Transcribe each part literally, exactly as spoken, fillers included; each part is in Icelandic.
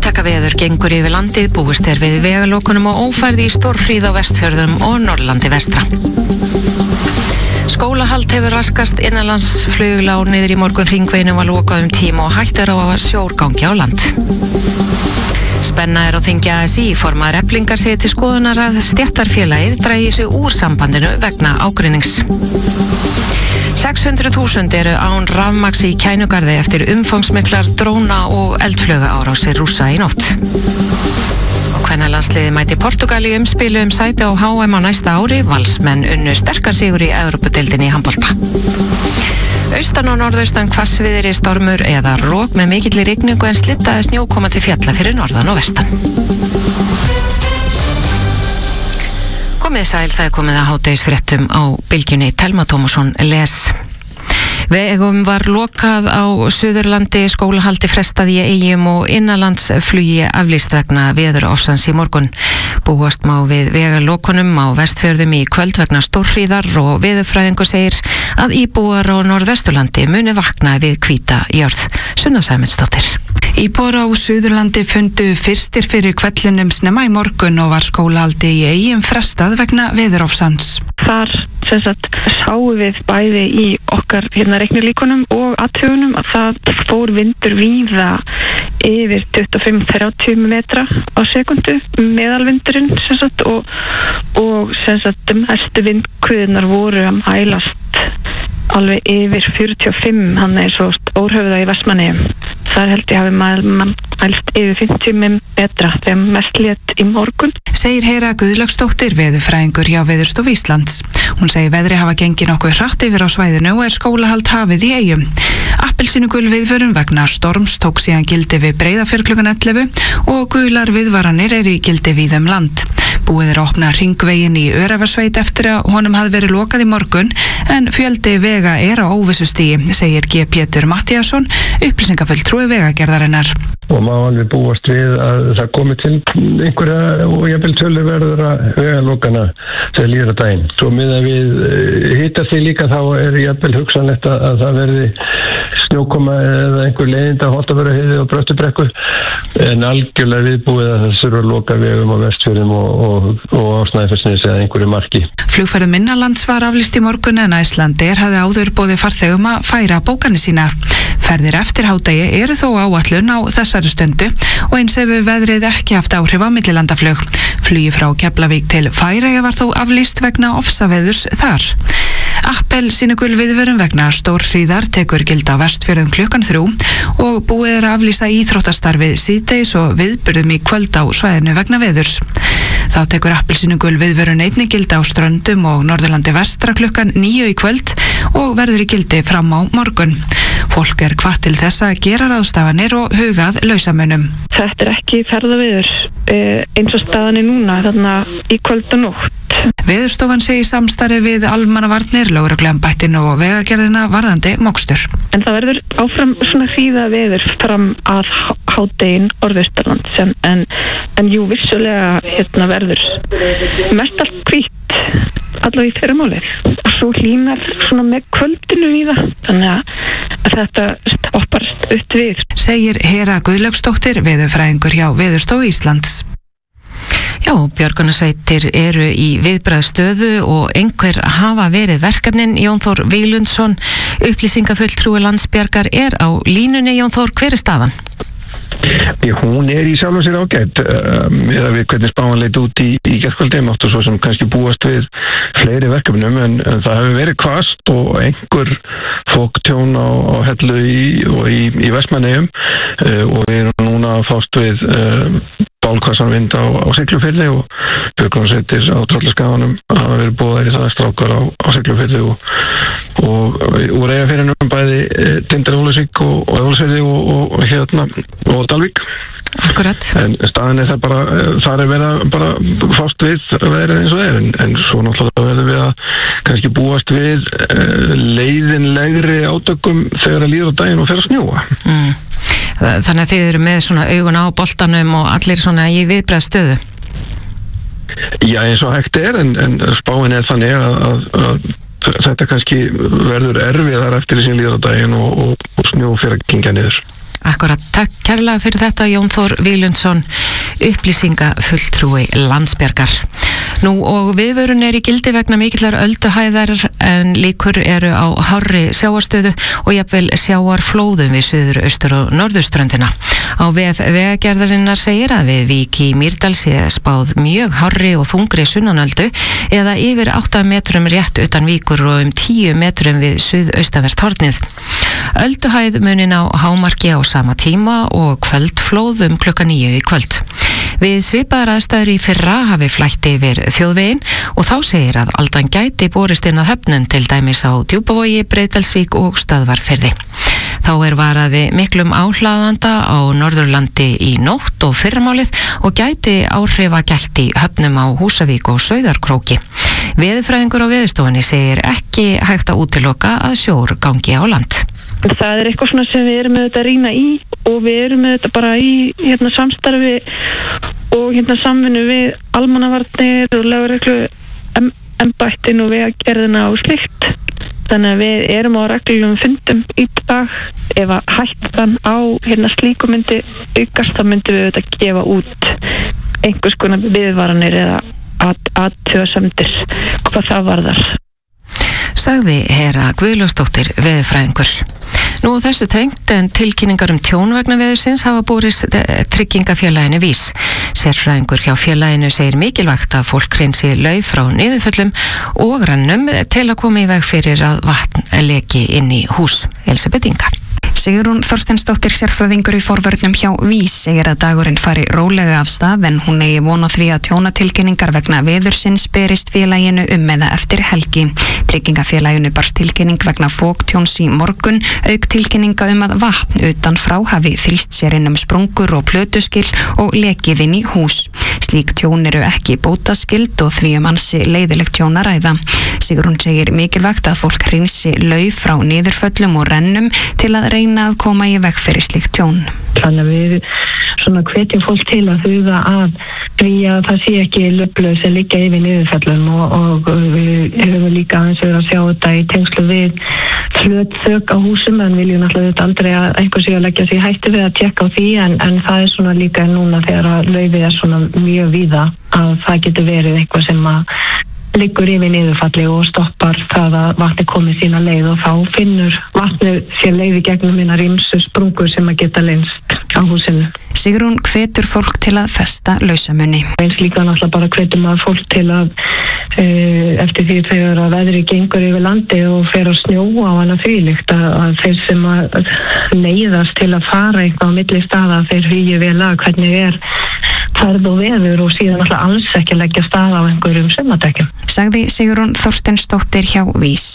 Snjótakaveður gengur yfir landið, búist er við vegalókunum og ófærði í stórhríð á Vestfjörðum og Norðurlandi vestra. Skólahald hefur raskast innanlandsflugvél á niður í morgun hringveginum var lokað um tíma og hægt er á að sjór gangi á land. Spenna er á þingi A S í, formaður Eflingar segir til skoðunar að stéttarfélagið dragi sig úr sambandinu vegna ágreinings. sex hundruð þúsund eru án rafmagns í Kænugarði eftir umfangsmiklar dróna og eldflauga árásir Rússa í nótt. Og kvennalandsliðið mæti Portúgal í umspilu um sæti á H M á næsta ári, Valsmenn unnu sterkan sigur í Evrópudeildinni í handbolta. Austan og norðaustan hvassviðri, stormur eða rok með mikilli rigningu en slittaði snjókomandi fjalla fyrir norðan og vestan. Komið sæl, það er komið að hádegisfréttum á bylgjunni. Telma Tómasson les. Vegum var lokað á Suðurlandi, skólahaldi frestað í Eyjum og innanlandsflugi aflýst vegna veðurofsans í morgun. Búast má við vegalókunum á Vestfjörðum í kvöld vegna stórhríðar og veðurfræðingur segir að íbúar á Norðvesturlandi muni vakna við hvíta jörð. Sunna Sæmundsdóttir. Íbúar á Suðurlandi fundu fyrstir fyrir kvellinum snemma í morgun og var skólahaldi í Eyjum frestað vegna veðurofsans. Þar sem sagt sáum við bæði í okkar hérna reiknilíkunum og athugunum að það fór vindur víða yfir tuttugu og fimm til þrjátíu metra á sekundu meðalvindurinn sem sagt og, og sem sagt mestu vindkviðnar voru að mælast alveg yfir fjörutíu og fimm, hann er svo Órhöfða í Vestmannaeyjum. Þar held ég hafi mælst yfir fimmtíu metra þegar mest lét í morgun. Segir Hera Guðlaugsdóttir, veðurfræðingur hjá Veðurstofu Íslands. Hún segir veðri hafa gengið nokkuð hratt yfir á svæðinu og er skólahald hafið í Eyjum. Appelsínugul viðvörun vegna storms tók síðan gildi við Breiðafjörð klukkan ellefu og gular viðvaranir eru í gildi víða um land. Búið er að opna hringveginn í Öræfasveit eftir að honum hafði verið lokað í morgun en fjöldi vega er á óvissustigi, segir G. Pétur Mattíasson, upplýsingafulltrúi vegagerðarinnar. Og má alveg búast við að það komi til einhverja og jafnvel töluverðara vegalokana þegar líður á daginn. Svo miða við hita því líka þá er jafnvel hugsanlegt að, að það verði snjókoma eða einhver leiðinda Holtavörðuheiði og Bröttubrekku en algjörlega viðbúið að það þurfa að loka vegum á Vestfjörðum og, og, og á Snæfellsnesi eða einhverju marki. Flugferðum innanlands var aflýst í morgun en Icelandair hafði áður boðið farþegum að færa bókanir sínar. Ferðir eftir hádegi eru þó áætlun á þessari stundu og eins hefur veðrið ekki haft áhrif á millilandaflug. Flugi frá Keflavík til Færeyja var þó aflýst vegna ofsaveðurs þar. Appelsínugul viðvörun vegna stórhríðar tekur gildi á Vestfjörðum klukkan þrjú og búið er að aflýsa íþróttastarfið síðdegis og viðburðum í kvöld á svæðinu vegna veðurs. Þá tekur appelsínugul viðvörun einnig gildi á Ströndum og Norðurlandi vestra klukkan níu í kvöld og verður í gildi fram á morgun. Fólk er hvatt til þess að gera ráðstafanir og hugað lausamunum. Þetta er ekki ferðaveður eins og staðan er núna þarna í kvöld og nótt. Veðurstofan segir samstarfi við almannavarnir, lögregluembættinu og vegagerðina varðandi mokstur. En það verður áfram svona hríða veður fram að hádegin Norðausturlands en, en, en jú vissulega hérna verður mest allt hvítt allavega í fyrramálið og svo hlýnar svona með kvöldinu í það þannig að þetta stoppast upp við. Segir Hera Guðlaugsdóttir, veðurfræðingur hjá Veðurstofu Íslands. Já, björgunarsveitir eru í viðbragðsstöðu og einhver hafa verið verkefnin. Jón Þór Víglundsson, upplýsingafulltrúi Landsbjargar er á línunni. Jón Þór, hver er staðan? Hún er í sjálf og sér ágætt eða við hvernig spáin leit út í, í gærkvöldi máttu svo sem kannski búast við fleiri verkefnum en, en það hefur verið hvasst og einhver foktjón á, á Hellu í, og í, í Vestmannaeyjum uh, og við erum núna að fást við uh, bálkvassan vind á, á Siglufirði og björgunarsveitir á Tröllaskaganum hafa verið boðaðir í það strákar á, á Siglufirði og, og úr Eyjafirðinum bæði e, Tindar Ólafsvík og, og Ólafsfirði og, og, og hérna og Dalvík. Akkurat. En staðan er það bara, það er verið að bara fást við verið eins og það er en, en svo náttúrulega verður við að kannski búast við e, leiðinlegri átökum þegar að líður á daginn og fer að snjóa. Mm. Þannig að þið eru með svona augun á boltanum og allir svona í viðbragðsstöðu. Já, eins og hægt er en, en spáin er þannig að, að, að þetta kannski verður erfiðar eftir því sem líður á daginn og, og, og snjó fyrir að kyngja niður. Akkurat, takk kærlega fyrir þetta Jón Þór Víglundsson, upplýsingafulltrúi Landsbjargar. Nú og viðvörun er í gildi vegna mikillar ölduhæðar en líkur eru á hárri sjávarstöðu og jafnvel sjávarflóðum við suður, austur og norðurströndina. Á vef Vegagerðarinnar segir að við Vík í Mýrdal sé spáð mjög hárri og þungri sunnanöldu eða yfir átta metrum rétt utan Víkur og um tíu metrum við suðaustanvert hornið. Ölduhæð munin á hámarki á sama tíma og kvöldflóð um klukkan níu í kvöld. Við svipaðar aðstæður í fyrra hafi flætt yfir þjóðveginn og þá segir að aldan gæti borist inn að höfnun til dæmis á Djúpavogi, Breiðdalsvík og Stöðvarfirði. Þá er varað við miklum áhlaðanda á Norðurlandi í nótt og fyrramálið og gæti áhrifa gælt í höfnum á Húsavík og Sauðárkróki. Veðurfræðingur á Veðurstofunni segir ekki hægt að útiloka að sjór gangi á land. Það er eitthvað svona sem við erum með þetta að rýna í og við erum með þetta bara í hérna, samstarfi og hérna, samvinnu við almannavarnir og lögreglu embættin og vegagerðina og slikt. Þannig að við erum á reglum fundum í dag. Ef að hættan á hérna, slíku myndi aukast, þá myndi við þetta gefa út einhvers konar viðvaranir eða athugasemdir hvað það varðar. Sagði Hera Guðlaugsdóttir veðurfræðingur. Nú þessu tengt en tilkynningar um tjón vegna veðursins hafa borist tryggingafélaginu Vís. Sérfræðingur hjá félaginu segir mikilvægt að fólk hreinsi lauf frá niðurföllum og rennum til að koma í veg fyrir að vatn leki inn í hús. Elisabeth Inga. Sigrún Þorsteinsdóttir sérfræðingur í forvörnum hjá Vís segir að dagurinn fari rólega af stað en hún eigi von á því að tjónatilkynningar vegna veðursins berist félaginu um eða eftir helgi. Tryggingafélaginu barst tilkynning vegna foktjóns í morgun, auk tilkynninga um að vatn utan frá hafi þrýst sér inn um sprungur og plötuskil og lekið inn í hús. Slík tjón eru ekki bótaskyld og því um ansi leiðilegt tjón að ræða. Sigrún segir mikilvægt að fólk hreinsi lauf frá niðurföllum og rennum til að reyna að koma í veg fyrir slíkt tjón. Þannig að við svona hvetjum fólk til að huga að því að það sé ekki löfblöð sem liggja yfir niðurföllum og, og við höfum líka aðeins verið að sjá þetta í tengslu við flöt þök á húsum en viljum náttúrulega aldrei að einhver sé að leggja sig hættu við að tjekka á því en, en það er svona líka núna þegar að laufið er svona mjög víða að það getur verið eitthvað sem að liggur yfir niðurfalli og stoppar það að vatni komið sína leið og þá finnur vatni sér leið í gegnum minna ýmsu sprungur sem að geta leynst á húsinu. Sigrún hvetur fólk til að festa lausamunni. Eins líka náttúrulega bara hvetum að fólk til að uh, eftir því þegar að veðri gengur yfir landi og fer að snjóa á hana þvílíkt að, að þeir sem að leiðast til að fara eitthvað á milli staða þeir hugi vel að hvernig er færð og veður og síðan náttúrulega alls ekki leggja stað á einhverjum sumardekkjum. Sagði Sigrún Þorsteinsdóttir hjá Vís.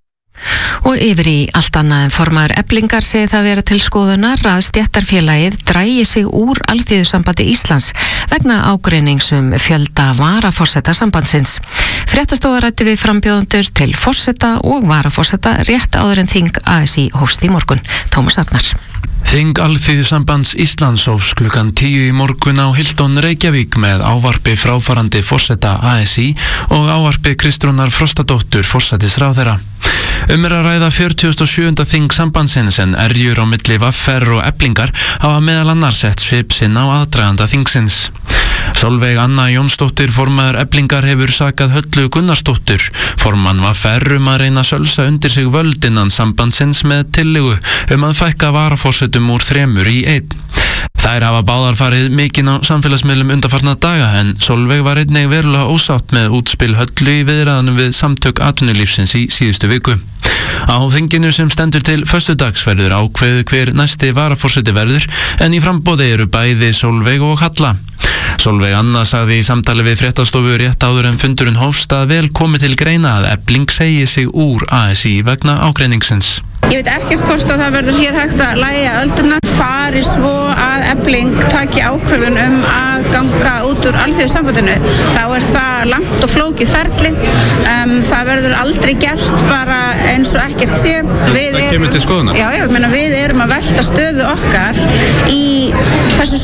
Og yfir í allt annað en formaður Eflingar segir það vera til skoðunar að stéttarfélagið drægi sig úr Alþýðusambandi Íslands vegna ágreinings um fjölda varaforseta sambandsins. Fréttastofa ræddi við frambjóðendur til forseta og varaforseta rétt áður en þing A S í hófst í morgun. Tómas Arnar. Þing Alþýðusambands Íslands hófst klukkan tíu í morgun á Hilton Reykjavík með ávarpi fráfarandi forseta A S í og ávarpi Kristrúnar Frostadóttur forsætisráðherra. Um er að ræða fjörutíu og sjö þing sambandsins en erjur á milli V R og Eflingar hafa meðal annars sett svip sinn á aðdraganda þingsins. Sólveig Anna Jónsdóttir formaður Eflingar hefur sakað Höllu Gunnarsdóttur formann V R um að reyna að sölsa undir sig völd innan sambandsins með tillögu um að fækka varaforsetum úr þremur í einn. Þær hafa báðar farið mikinn á samfélagsmiðlum undanfarna daga en Sólveig var einnig verulega ósátt með útspil Höllu í viðræðanum við samtök atvinnulífsins í síðustu viku. Á þinginu sem stendur til föstudags verður ákveðið hver næsti varaforseti verður en í framboði eru bæði Sólveig og Halla. Sólveig Anna sagði í samtali við fréttastofu rétt áður en fundurinn hófst að vel komi til greina að Efling segi sig úr A S í vegna ágreiningsins. Ég veit ekkert hvort að það verður hér hægt að lægja öldurnar fari svo að Efling taki ákvörðun um að ganga út úr Alþýðusambandinu. Þá er það langt og flókið ferli. Um, það verður aldrei gert bara eins og ekkert sé. Við það kemur til skoðunar? Já, já, ég meina við erum að velta stöðu okkar í þessu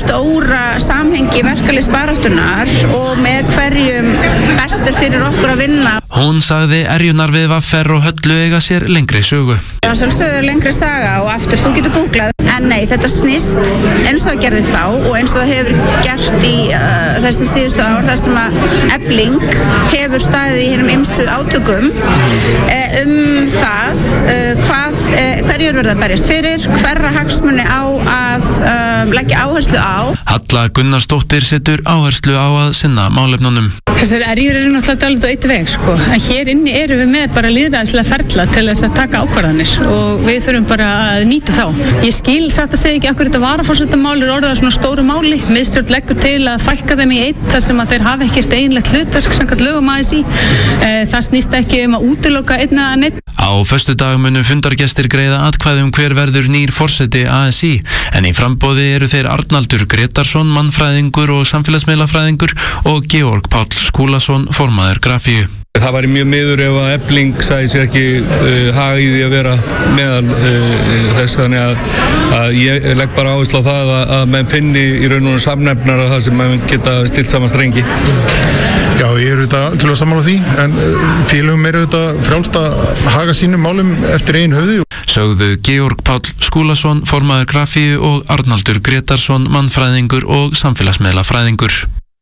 stóra samhengi verkalýðsbaráttunnar og með hverjum bestur fyrir okkur að vinna. Hún sagði erjunar við V R og Höllu eiga sér lengri sögu. Já, sjálfsögðu lengri saga og aftur þú getur googlað. En nei, þetta snýst eins og það gerði þá og eins og það hefur gert í uh, þessi síðustu ár þar sem að Efling hefur staðið í hinnum ymsu átökum uh, um það uh, hvað, uh, hverjur verða að berjast fyrir, hverra hagsmuni á að uh, leggja áherslu á. Halla Gunnarsdóttir setur áherslu á að sinna málefnunum. Þessar erjur eru náttúrulega dálítið á eitt veg, sko. En hér inni eru við með bara lýðræðislega ferla til þess að taka ákvarðanir og við þurfum bara að nýta þá. Ég skil satt að segja ekki akkur þetta varaforsetamál er orðað svona stóru máli. Miðstjórn leggur til að fækka þeim í einn þar sem að þeir hafa ekkert eiginlegt hlutverk samkvæmt lögum A S í. Það snýst ekki um að útiloka einn eða neitt. Á föstudag munu fundargestir greiða atkvæði um hver verður nýr forseti A S í, en í framboði eru þeir Arnaldur Gretarsson, mannfræðingur og samfélagsmiðlafræðingur og Georg Páll Skúlason, formaður Grafíu. Það væri mjög miður ef að Efling sæði sér ekki uh, hag í því að vera meðal uh, þess, þannig að, að ég legg bara áherslu á það að, að menn finni í raun og samnefnara það sem menn geta stilt saman strengi. Já, ég er auðvitað til að sammála því, en félögum er auðvitað frjálst að haga sínum málum eftir eigin höfði. Sögðu Georg Páll Skúlason, formaður Grafíu og Arnaldur Gretarsson, mannfræðingur og samfélagsmiðlafræðingur.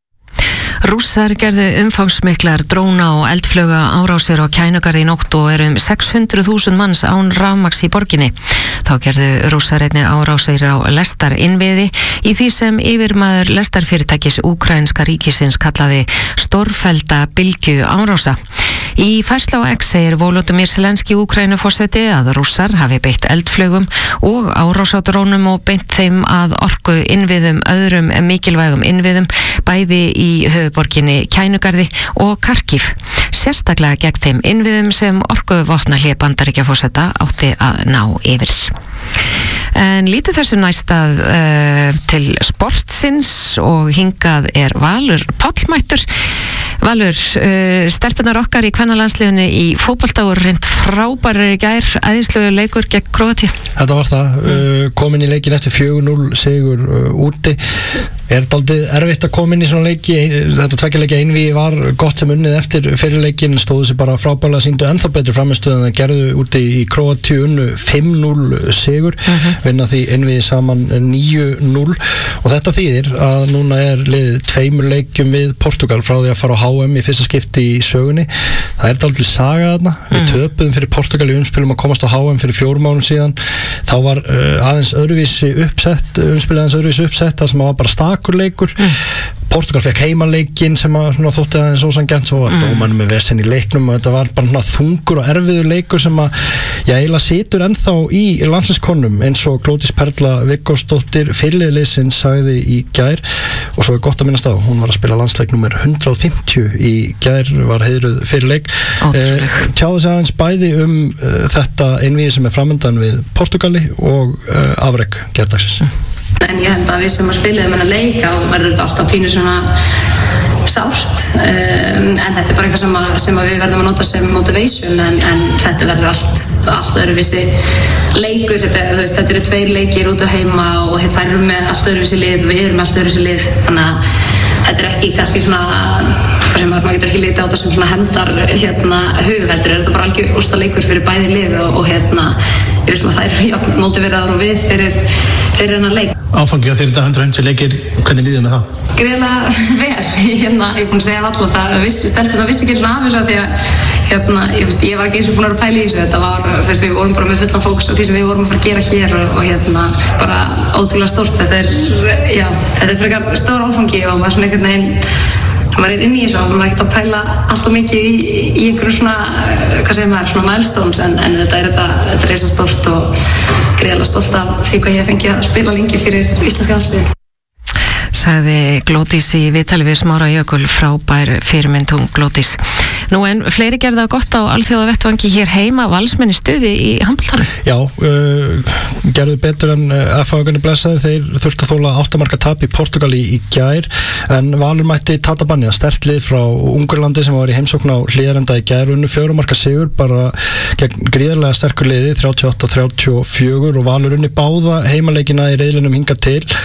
Rússar gerðu umfangsmiklar dróna og eldflauga árásir á Kænugarði í nótt og eru um sex hundruð þúsund manns án rafmagns í borginni. Þá gerðu Rússar einnig árásir á lestarinnviði í því sem yfirmaður lestarfyrirtækis úkraínska ríkisins kallaði stórfellda bylgju árása. Í færslu á X segir Volodymyr Zelenský Úkraínuforseti að Rússar hafi beitt eldflaugum og árásadrónum og beint þeim að orku innviðum öðrum mikilvægum innviðum bæði í höfuborginni Kænugarði og Kharkiv, sérstaklega gegn þeim innviðum sem orkuvopnahlé Bandaríkjaforseta átti að ná yfir. En lítið þessu næst að uh, til sportsins og hingað er Valur Pállmættur. Valur, uh, stelpunar okkar í kvennalandsliðinu í fótbolta voru reynd frábærir í gær, æðislegu leikur gegn Króatíu. Þetta var það, uh, komin í leikin eftir fjögur núll sigur uh, úti. Er daldið erfitt að koma inn í svona leiki, þetta tveggja einvígi var gott sem unnið eftir fyrir leikin, stóðu sér bara frábælega, síndu ennþá betur framistöðan en gerðu úti í Króatíu, unnu fimm núll sigur, uh-huh. vinna því einvígi saman níu núll og þetta þýðir að núna er liðið tveimur leikjum við Portugal frá því að fara á H M í fyrsta skipti í sögunni. Það er daldið saga þarna, uh-huh. við töpuðum fyrir Portugal í umspilum að komast á H M fyrir fjórum mánuðum síðan, þá var uh, aðeins öðruvísi uppsett, umspilið aðeins öðruvísi uppsett, það sem var bara stak leikur. Mm. Portugal fekk heimaleikin sem að svona, þótti aðeins ósanngjarnt, svo var mm. dómarinn með vesen í leiknum og þetta var bara svona, þungur og erfiður leikur sem að já, eiginlega situr ennþá í landsliðskonum eins og Glódís Perla Viggósdóttir fyrirliðsins sagði í gær og svo er gott að minnast á, hún var að spila landsleik númer hundrað og fimmtíu í gær, var heiðruð fyrirleik. Eh, tjáðu sig aðeins bæði um uh, þetta einvígi sem er framöndan við Portugali og uh, afrek gærdagsins. Mm. En ég held að við sem að spiliðum hennar leik þá verður þetta alltaf pínu svona sárt um, en þetta er bara eitthvað sem, að, sem að við verðum að nota sem motivation en, en þetta verður allt, allt öðruvísi leikur, þetta, veist, þetta eru tveir leikir út á heima og það eru með allt öðruvísi lið, við erum með allt öðruvísi lið, þannig að þetta er ekki kannski svona, hvað sem maður getur ekki litið á þetta sem svona hefndar hérna, hug, heldur er þetta bara algjör úrsta leikur fyrir bæði lið og, og hérna, ég veist maður það er motiveraður og við fyrir, fyrir hennar leik. Áfangi á þeirri þetta hundrað og fimmtíu leikir, hvernig líður með það? Greiðlega vel, hérna, ég er búin að segja alltaf það, stelpurnar vissi ekki eins og aðeins að því að hérna, ég, veist, ég var ekki eins og búin að pæla í þessu, þetta var, þú veist, við vorum bara með fullan fókus á því sem við vorum að fara að gera hér og, og hérna, bara ótrúlega stórt, þetta er, já, þetta er frekar stór áfangi og maður svona einhvern veginn, maður er inn í þessu og maður er ekkert að pæla alltaf mikið í, í einhverju svona, hvað segir maður, svona milestones en, en þetta er þetta, þetta er reysa stórt og greiðlega stórt af því hvað ég fengi að spila lengi fyrir íslenska landsliðið. Sagði Glódís í viðtali við Smára Jökul, frábær fyrirmynd hún Glódís. Nú en fleiri gerða gott á alþjóðavettvangi hér heima, Valsmenn í stuði í handboltanum. Já, uh, gerðu betur en uh, F H-gunni blessaður, þeir þurftu að þóla átta marka tap í Portugal í, í gær, en Valur mætti Tatabanya, sterkt lið frá Ungverjalandi sem var í heimsókn á Hlíðarenda í gær, unnu fjögurra marka sigur, bara gegn gríðarlega sterkur liði, þrjátíu og átta þrjátíu og fjögur og Valur unni báða heimaleikina í riðlinum hingað til.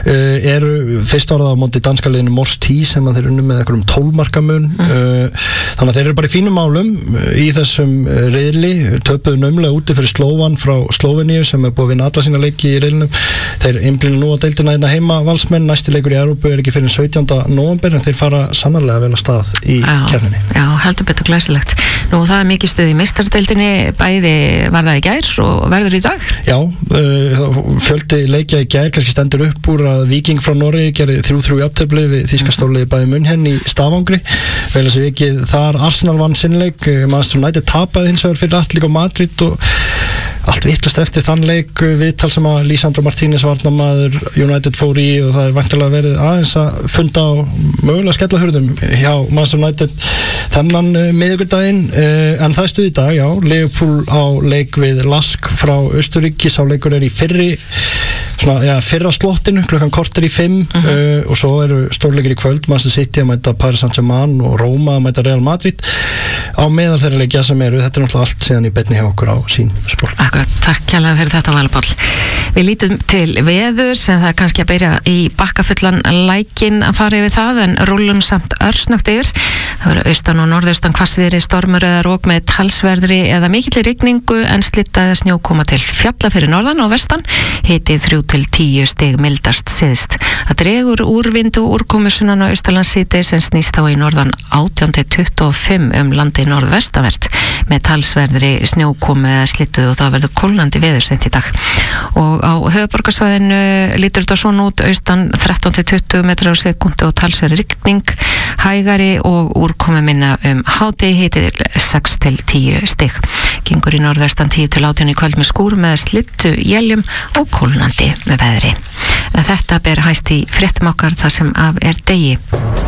uh, eru fyrst var það á móti danska liðinu Mors T sem að þeir unnu með einhverjum tólf marka mun mm. uh, þannig að þeir eru bara í fínum málum í þessum riðli, töpuðu naumlega úti fyrir Slóvan frá Slóveníu sem er búið að vinna alla sína leiki í riðlinum. Þeir innblínu nú á deildina hérna heima valsmenn, næsti leikur í Evrópu er ekki fyrir sautjánda nóvember en þeir fara sannarlega vel á stað í keppninni. Já, heldur betur glæsilegt. Nú það er mikið stuð í meistaradeildinni, bæði var það í gær og verður í dag? Já, uh, fjöldi leikja í gær, kannski stendur upp úr að Víking frá Noregi gerði þrjú þrjú jafntefli við þýska stórliðið Bayern München í Stafangri. Vel að sé vikið þar Arsenal vann sinnleik, Manchester United tapaði hins vegar fyrir Atletico Madrid og allt vittlust eftir þann leik, viðtal sem að Lisandro Martínez varnarmaður United fór í og það er væntanlega verið aðeins að funda á mögulega skellahurðum hjá Manchester United þennan uh, miðvikudaginn, uh, en það er stuð í dag, já, Liverpool á leik við Lask frá Austurríki, sá leikur er í fyrri svona, já, fyrra slottinu, klukkan korter í fimm uh-huh. uh, og svo eru stórleikir í kvöld, Manchester City að mæta Paris Saint-Germain og Roma að mæta Real Madrid á meðal þeirra leikja sem eru, þetta er náttúrulega allt síðan í beinni hjá okkur á sín sport. Akkurat, takk kærlega fyrir þetta Vala Páll. Við lítum til veður sem það er kannski að byrja í bakkafullan lækin að fara yfir það en rúlun samt örsnögt yfir. Það verður austan og norðaustan hvassviðri, stormur eða rók með talsverðri eða mikilli rigningu en slitta eða snjó koma til fjalla fyrir norðan og vestan, hitið þrjú til tíu stig mildast syðst. Það dregur úr vindu úrkomu sunnan á austalandsíti sem snýst þá í norðan átján til tuttugu og fimm um landi norðvestanvert með talsverðri snjókomu eða slittuð og það verður kólnandi veður sent í dag. Og á höfuðborgarsvæðinu lítur þetta svona út, austan þrettán til tuttugu metrar á sekúndu og talsverðri rigning, hægari og úrkomu minna um hádegi, hitið sex til tíu stig. Gengur í norðvestan tíu til átján í kvöld með skúr með slittu éljum og kólnandi með veðri. En þetta ber hæst í fréttum okkar þar sem af er degi.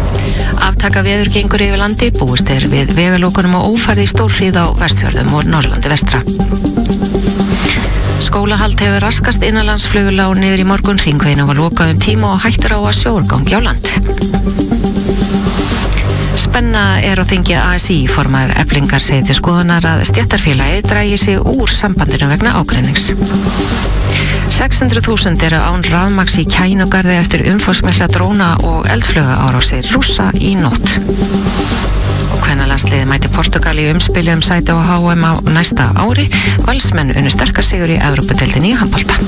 Aftaka veður gengur yfir landi, búist er við vegalókunum og ófærði í stórhríð á Vestfjörðum og Norðurlandi vestra. Skólahald hefur raskast innanlandsflugvél á niður í morgun, hringveginn var lokað um tíma og hættur á að sjór gangi á land. Spenna er á þingi A S I, formaður Eflingar segir til skoðunar að stéttarfélagið dragi sig úr sambandinu vegna ágreinings. sex hundruð þúsund eru án rafmagns í Kænugarði eftir umfangsmikla dróna og eldflauga árásir Rússa í nótt. Og kvennalandsliðið mæti Portugal í umspili um sæti á H M á næsta ári. Valsmenn unnu sterkar sigur í Evrópudeildinni í handbolta.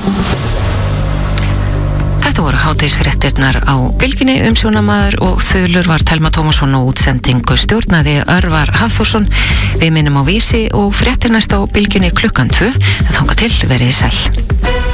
Þetta voru hádegisfréttirnar á Bylgjunni, umsjónamaður og þulur var Telma Tómasson og útsendingu stjórnaði Örvar Hafþórsson. Við minnum á Vísi og fréttir næst á Bylgjunni klukkan tvö, en þangað til verið sæl.